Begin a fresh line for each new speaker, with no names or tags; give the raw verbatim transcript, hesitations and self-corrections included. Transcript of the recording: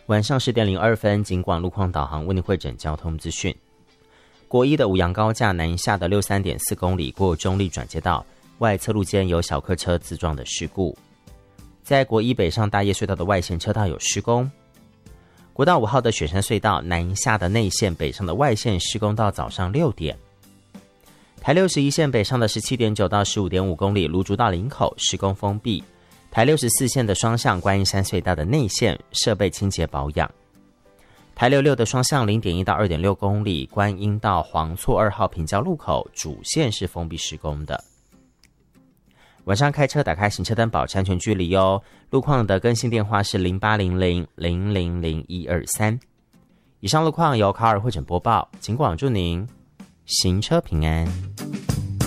晚上十点零二分，警广路况导航为您汇整交通资讯。国一的五杨高架南下的六三点四公里过中立转接道外侧路间有小客车自撞的事故。在国一北上大叶隧道的外线车道有施工。国道五号的雪山隧道南下的内线北上的外线施工到早上六点。台六十一线北上的十七点九到十五点五公里芦竹到林口施工封闭。台六十四线的双向观音山隧道的内线设备清洁保养。台六六的双向 零点一到二点六公里观音到黄厝二号平交路口主线是封闭施工的。晚上开车打开行车灯保持安全距离哦。路况的更新电话是零八零零零零零一二三。以上路况由卡尔汇整播报，警广祝您行车平安。